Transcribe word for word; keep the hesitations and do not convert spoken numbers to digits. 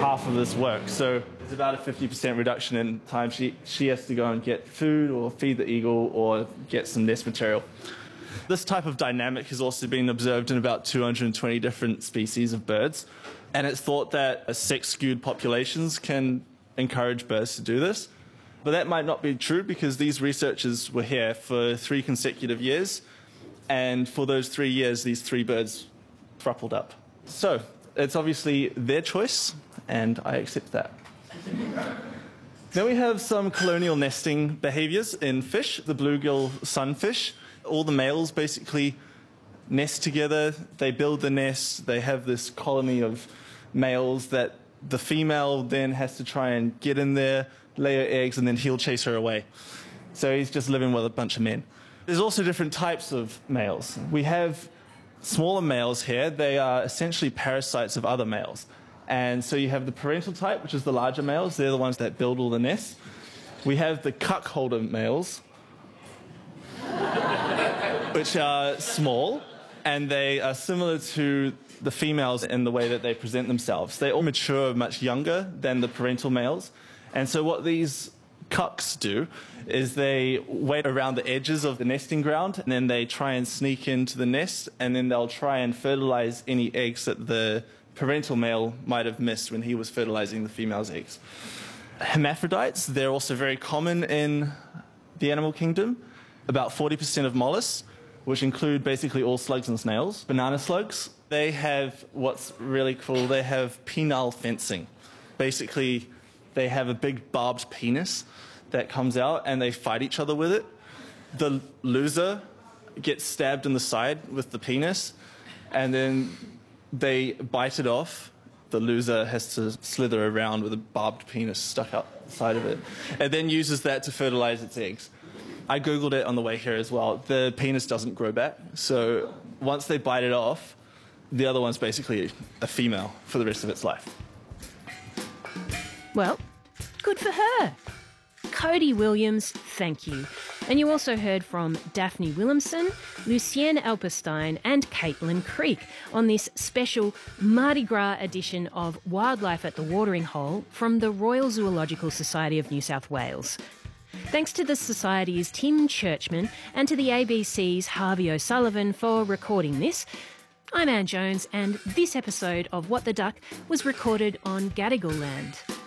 half of this work. So there's about a fifty percent reduction in time she, she has to go and get food or feed the eagle or get some nest material. This type of dynamic has also been observed in about two hundred twenty different species of birds. And it's thought that sex-skewed populations can encourage birds to do this. But that might not be true because these researchers were here for three consecutive years. And for those three years, these three birds thrupled up. So it's obviously their choice, and I accept that. Then we have some colonial nesting behaviors in fish, the bluegill sunfish. All the males basically nest together, they build the nest, they have this colony of males that the female then has to try and get in there, lay her eggs, and then he'll chase her away. So he's just living with a bunch of men. There's also different types of males. We have smaller males here. They are essentially parasites of other males. And so you have the parental type, which is the larger males. They're the ones that build all the nests. We have the cuckolder males, which are small, and they are similar to the females in the way that they present themselves. They all mature much younger than the parental males. And so what these cucks do is they wait around the edges of the nesting ground, and then they try and sneak into the nest, and then they'll try and fertilize any eggs that the parental male might have missed when he was fertilizing the female's eggs. Hermaphrodites, they're also very common in the animal kingdom. About forty percent of mollusks, which include basically all slugs and snails. Banana slugs, they have what's really cool, they have penile fencing. Basically, they have a big barbed penis that comes out and they fight each other with it. The loser gets stabbed in the side with the penis, and then they bite it off. The loser has to slither around with a barbed penis stuck out the side of it, and then uses that to fertilize its eggs. I googled it on the way here as well. The penis doesn't grow back, so once they bite it off, the other one's basically a female for the rest of its life. Well, good for her. Cody Williams, thank you. And you also heard from Daphne Williamson, Lucienne Alperstein and Caitlin Creek on this special Mardi Gras edition of Wildlife at the Watering Hole from the Royal Zoological Society of New South Wales. Thanks to the Society's Tim Churchman and to the A B C's Harvey O'Sullivan for recording this. I'm Anne Jones, and this episode of What the Duck was recorded on Gadigal land.